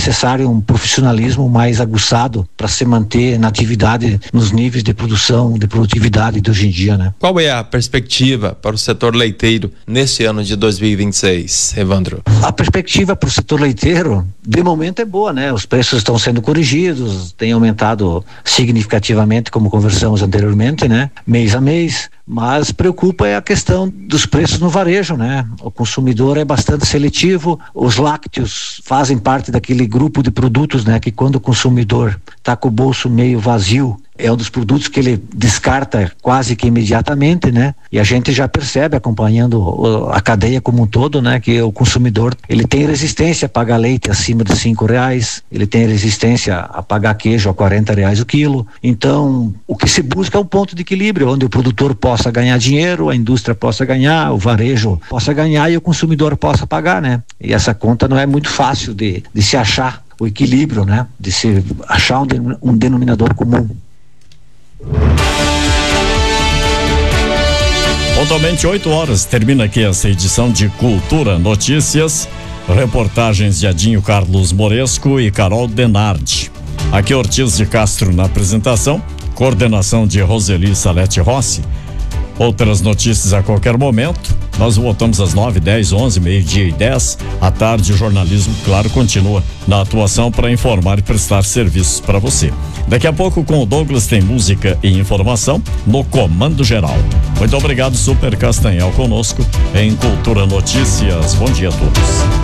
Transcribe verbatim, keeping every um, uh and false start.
necessário um profissionalismo mais aguçado para se manter na atividade nos níveis de produção, de produtividade de hoje em dia, né? Qual é a perspectiva para o setor leiteiro nesse ano de dois mil e vinte e seis, Evandro? A perspectiva para o setor leiteiro, de momento, é boa, né? Os preços estão sendo corrigidos, tem aumentado significativamente, como conversamos anteriormente, né? Mês a mês. Mas preocupa é a questão dos preços no varejo, né? O consumidor é bastante seletivo, os lácteos fazem parte daquele grupo de produtos, né? Que quando o consumidor está com o bolso meio vazio, é um dos produtos que ele descarta quase que imediatamente, né? E a gente já percebe, acompanhando a cadeia como um todo, né? Que o consumidor, ele tem resistência a pagar leite acima de cinco reais, ele tem resistência a pagar queijo a quarenta reais o quilo. Então, o que se busca é um ponto de equilíbrio, onde o produtor possa ganhar dinheiro, a indústria possa ganhar, o varejo possa ganhar e o consumidor possa pagar, né? E essa conta não é muito fácil de, de se achar, o equilíbrio, né? De se achar um, um denominador comum. Pontualmente oito horas, termina aqui essa edição de Cultura Notícias, reportagens de Adinho Carlos Moresco e Carol Denardi. Aqui Ortiz de Castro na apresentação, coordenação de Roseli Salete Rossi. Outras notícias a qualquer momento. Nós voltamos às nove, dez, onze, meio-dia e dez. À tarde, o jornalismo, claro, continua na atuação para informar e prestar serviços para você. Daqui a pouco, com o Douglas, tem música e informação no Comando Geral. Muito obrigado, Super Castanhal, conosco em Cultura Notícias. Bom dia a todos.